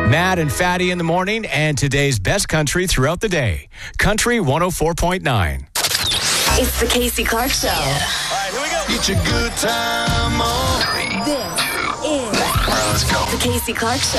Matt and Fatty in the morning, and today's best country throughout the day. Country 104.9. It's the Casey Clark Show. All right, here we go. Get your good time on. This is All right, let's go. the Casey Clark Show.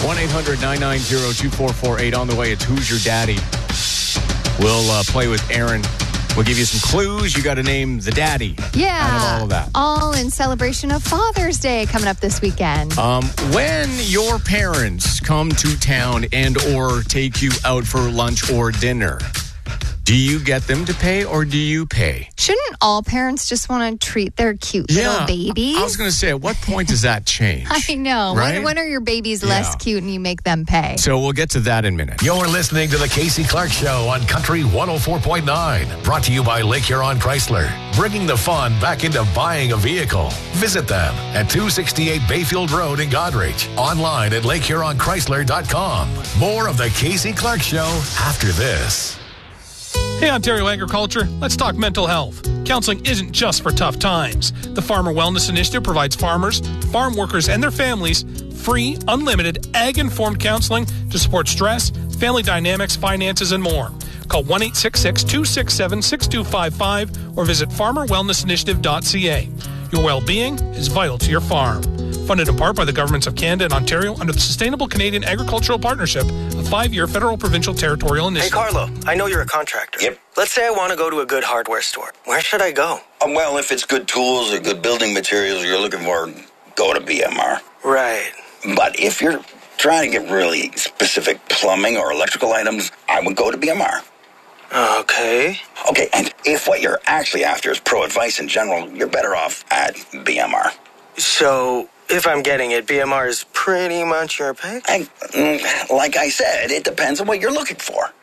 1-800-990-2448 on the way. It's Who's Your Daddy? We'll play with Aaron. We'll give you some clues. You got to name the daddy. Yeah. Out of all of that. All in celebration of Father's Day coming up this weekend. When your parents come to town and or take you out for lunch or dinner, do you get them to pay or do you pay? Shouldn't all parents just want to treat their cute little babies? I was going to say, at what point does that change? I know. Right? When are your babies less cute and you make them pay? So we'll get to that in a minute. You're listening to the Casey Clark Show on Country 104.9. Brought to you by Lake Huron Chrysler. Bringing the fun back into buying a vehicle. Visit them at 268 Bayfield Road in Goderich. Online at LakeHuronChrysler.com. More of the Casey Clark Show after this. Hey, Ontario Agriculture, let's talk mental health. Counseling isn't just for tough times. The Farmer Wellness Initiative provides farmers, farm workers, and their families free, unlimited, ag-informed counseling to support stress, family dynamics, finances, and more. Call 1-866-267-6255 or visit farmerwellnessinitiative.ca. Your well-being is vital to your farm. Funded in part by the governments of Canada and Ontario under the Sustainable Canadian Agricultural Partnership, a 5-year federal, provincial, territorial initiative. Hey, Carlo, I know you're a contractor. Yep. Let's say I want to go to a good hardware store. Where should I go? Well, if it's good tools or good building materials you're looking for, go to BMR. Right. But if you're trying to get really specific plumbing or electrical items, I would go to BMR. Okay. Okay, and if what you're actually after is pro advice in general, you're better off at BMR. So, if I'm getting it, BMR is pretty much your pick? Like I said, it depends on what you're looking for.